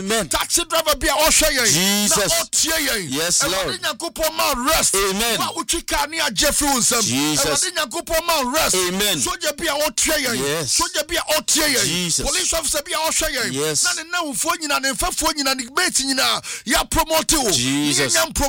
Amen. Taxi driver be a Jesus. Yes, Lord. Rest. Amen. Jesus. Rest. Amen. Soldier be a yes. Soldier be a Jesus. Police officer be a yes. Now phone and ya promote you. Jesus.